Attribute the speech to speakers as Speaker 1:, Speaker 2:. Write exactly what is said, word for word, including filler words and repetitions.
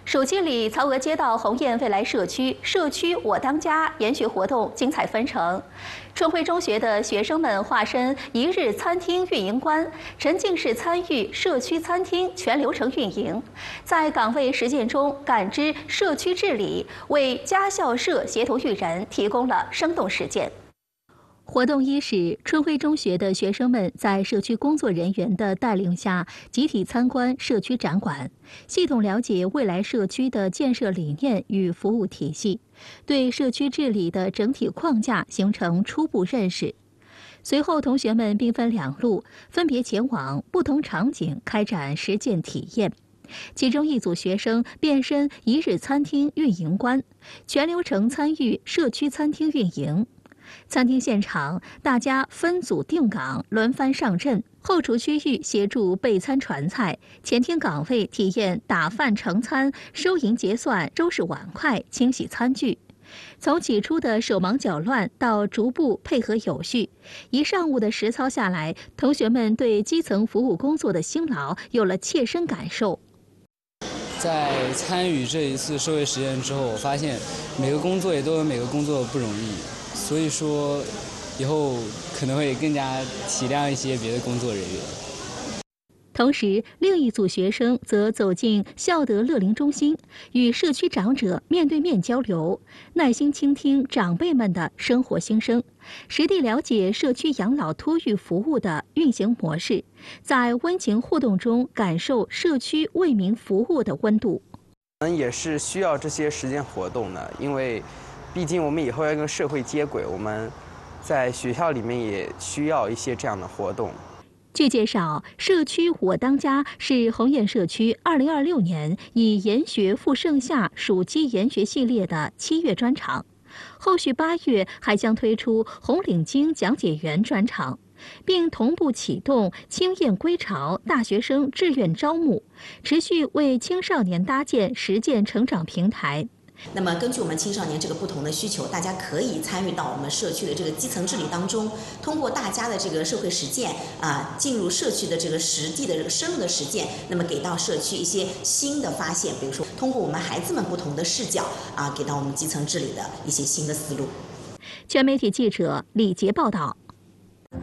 Speaker 1: 暑期里，曹娥街道鸿雁未来社区“社区我当家”研学活动精彩纷呈。春晖中学的学生们化身一日餐厅运营官，沉浸式参与社区餐厅全流程运营，在岗位实践中感知社区治理，为家校社协同育人提供了生动实践。 活动伊始，春晖中学的学生们在社区工作人员的带领下，集体参观社区展馆，系统了解未来社区的建设理念与服务体系，对社区治理的整体框架形成初步认识。随后，同学们兵分两路，分别前往不同场景开展实践体验。 其中一组学生变身一日餐厅运营官，全流程参与社区餐厅运营。 餐厅现场，大家分组定岗，轮番上阵。后厨区域协助备餐传菜，前厅岗位体验打饭盛餐、收银结算、收拾碗筷、清洗餐具。从起初的手忙脚乱到逐步配合有序，一上午的实操下来，同学们对基层服务工作的辛劳有了切身感受。
Speaker 2: 在参与这一次社会实践之后，我发现每个工作也都有每个工作不容易，所以说以后可能会更加体谅一些别的工作人员。
Speaker 1: 同时，另一组学生则走进孝德乐龄中心，与社区长者面对面交流，耐心倾听长辈们的生活心声，实地了解社区养老托育服务的运行模式，在温情互动中感受社区为民服务的温度。
Speaker 3: 我们也是需要这些实践活动的，因为毕竟我们以后要跟社会接轨，我们在学校里面也需要一些这样的活动。
Speaker 1: 据介绍，社区我当家是鸿雁社区二零二六年以研学赴盛夏暑期研学系列的七月专场，后续八月还将推出红领巾讲解员专场，并同步启动青雁归巢大学生志愿招募，持续为青少年搭建实践成长平台。
Speaker 4: 那么，根据我们青少年这个不同的需求，大家可以参与到我们社区的这个基层治理当中，通过大家的这个社会实践啊，进入社区的这个实地的这个深入的实践，那么给到社区一些新的发现，比如说通过我们孩子们不同的视角啊，给到我们基层治理的一些新的思路。
Speaker 1: 全媒体记者李杰报道。